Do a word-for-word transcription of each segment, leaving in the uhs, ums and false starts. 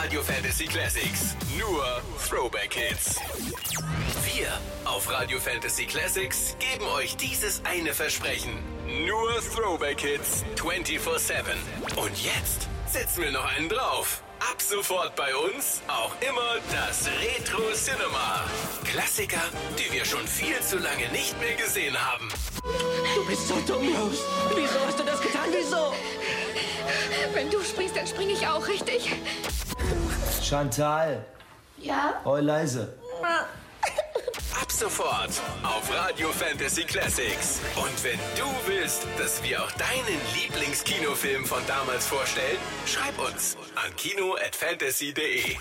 Radio Fantasy Classics. Nur Throwback Hits. Wir auf Radio Fantasy Classics geben euch dieses eine Versprechen. Nur Throwback Hits vierundzwanzig sieben. Und jetzt setzen wir noch einen drauf. Ab sofort bei uns auch immer das Retro Cinema. Klassiker, die wir schon viel zu lange nicht mehr gesehen haben. Du bist so dumm, Rose. Wieso hast du das getan? Wieso? Wenn du springst, dann springe ich auch, richtig? Chantal. Ja? Oh, leise. Ab sofort auf Radio Fantasy Classics. Und wenn du willst, dass wir auch deinen Lieblingskinofilm von damals vorstellen, schreib uns an kino at fantasy punkt de.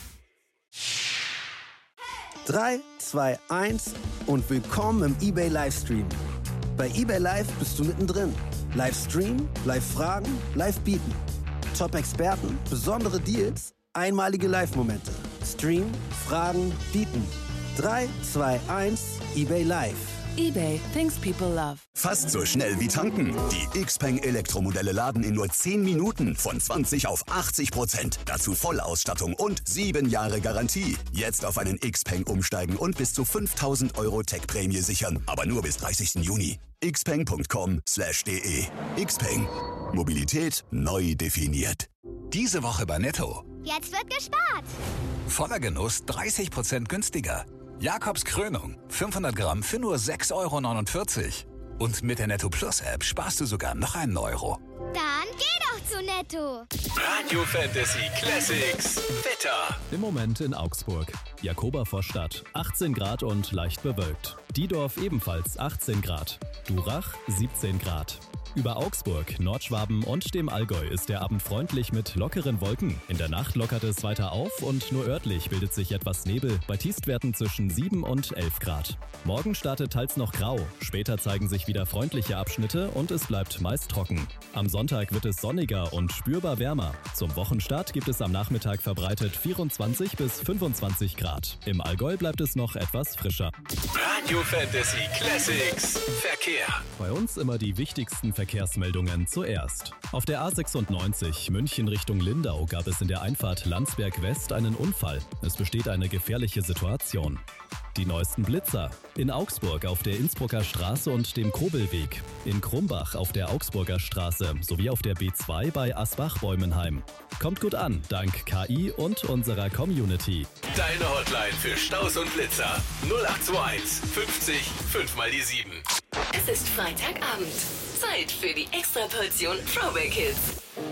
drei, zwei, eins und willkommen im eBay Livestream. Bei eBay Live bist du mittendrin. Livestream, Live-Fragen, Live-Bieten. Top-Experten, besondere Deals, einmalige Live-Momente. Stream, Fragen, Bieten. drei, zwei, eins, eBay Live. eBay, things people love. Fast so schnell wie tanken. Die Xpeng Elektromodelle laden in nur zehn Minuten von zwanzig auf achtzig Prozent. Dazu Vollausstattung und sieben Jahre Garantie. Jetzt auf einen Xpeng umsteigen und bis zu fünftausend Euro Tech-Prämie sichern. Aber nur bis dreißigsten Juni. xpeng punkt com slash de. Xpeng. Mobilität neu definiert. Diese Woche bei Netto. Jetzt wird gespart. Voller Genuss dreißig Prozent günstiger. Jakobs Krönung, fünfhundert Gramm für nur sechs Euro neunundvierzig. Und mit der Netto Plus App sparst du sogar noch einen Euro. Dann geh doch zu Netto. Radio Fantasy Classics. Wetter. Im Moment in Augsburg. Jakobervorstadt achtzehn Grad und leicht bewölkt. Diedorf ebenfalls achtzehn Grad. Durach siebzehn Grad. Über Augsburg, Nordschwaben und dem Allgäu ist der Abend freundlich mit lockeren Wolken. In der Nacht lockert es weiter auf und nur örtlich bildet sich etwas Nebel bei Tiefstwerten zwischen sieben und elf Grad. Morgen startet teils noch grau, später zeigen sich wieder freundliche Abschnitte und es bleibt meist trocken. Am Sonntag wird es sonniger und spürbar wärmer. Zum Wochenstart gibt es am Nachmittag verbreitet vierundzwanzig bis fünfundzwanzig Grad. Im Allgäu bleibt es noch etwas frischer. Radio Fantasy Classics. Verkehr. Bei uns immer die wichtigsten Verkehrsmeldungen zuerst. Auf der A sechsundneunzig München Richtung Lindau gab es in der Einfahrt Landsberg West einen Unfall. Es besteht eine gefährliche Situation. Die neuesten Blitzer. In Augsburg auf der Innsbrucker Straße und dem Kobelweg. In Krumbach auf der Augsburger Straße sowie auf der B zwei bei Asbach-Bäumenheim. Kommt gut an, dank K I und unserer Community. Deine Hotline für Staus und Blitzer. null acht zwei eins fünfzig fünf mal die sieben. Es ist Freitagabend. Zeit für die Extraportion Throwback Hits.